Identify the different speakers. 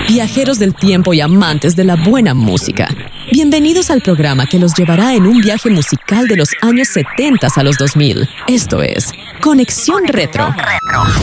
Speaker 1: viajeros del tiempo y amantes de la buena música. Bienvenidos al programa que los llevará en un viaje musical de los años 70 a los 2000. Esto es Conexión Retro.